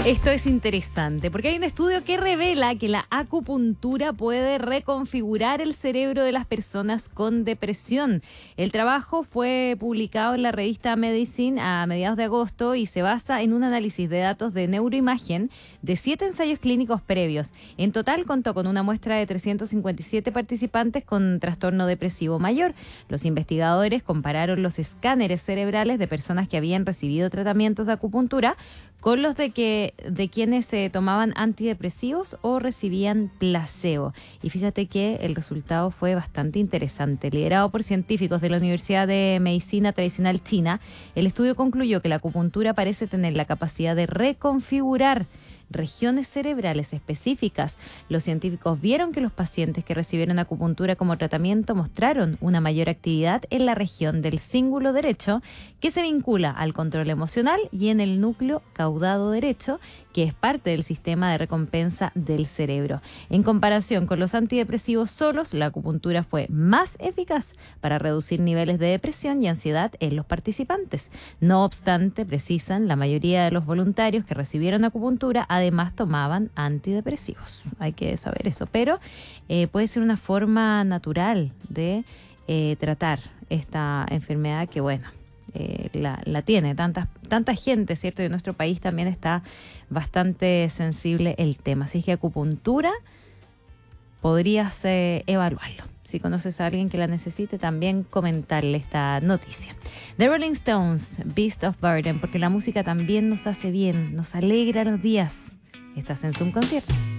Esto es interesante porque hay un estudio que revela que la acupuntura puede reconfigurar el cerebro de las personas con depresión. El trabajo fue publicado en la revista Medicine a mediados de agosto y se basa en un análisis de datos de neuroimagen de 7 ensayos clínicos previos. En total contó con una muestra de 357 participantes con trastorno depresivo mayor. Los investigadores compararon los escáneres cerebrales de personas que habían recibido tratamientos de acupuntura con los de quienes se tomaban antidepresivos o recibían placebo. Y fíjate que el resultado fue bastante interesante. Liderado por científicos de la Universidad de Medicina Tradicional China, el estudio concluyó que la acupuntura parece tener la capacidad de reconfigurar regiones cerebrales específicas. Los científicos vieron que los pacientes que recibieron acupuntura como tratamiento mostraron una mayor actividad en la región del cíngulo derecho, que se vincula al control emocional, y en el núcleo caudado derecho, que es parte del sistema de recompensa del cerebro. En comparación con los antidepresivos solos, la acupuntura fue más eficaz para reducir niveles de depresión y ansiedad en los participantes. No obstante, precisan, la mayoría de los voluntarios que recibieron acupuntura además tomaban antidepresivos. Hay que saber eso, pero puede ser una forma natural de tratar esta enfermedad que, bueno, la tiene tanta gente, ¿cierto? Y en nuestro país también está bastante sensible el tema. Así que acupuntura podrías evaluarlo. Si conoces a alguien que la necesite, también comentarle esta noticia. The Rolling Stones, Beast of Burden, porque la música también nos hace bien, nos alegra los días. Estás en Zoom Concierto.